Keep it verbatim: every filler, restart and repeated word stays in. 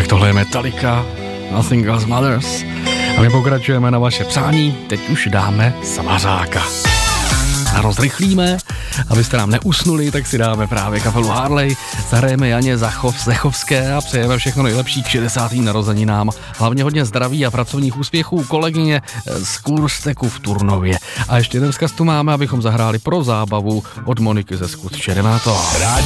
Tak tohle je Metallica, Nothing Else Matters. A my pokračujeme na vaše přání, teď už dáme svařáka. A rozrychlíme, abyste nám neusnuli, tak si dáme právě kapelu Harley, zahrajeme Janě Zachov, Zechovské a přejeme všechno nejlepší k šedesátým narozeninám. Hlavně hodně zdraví a pracovních úspěchů kolegyně z Kursteku v Turnově. A ještě jeden vzkaz tu máme, abychom zahráli pro zábavu od Moniky ze Skut Čeremáto.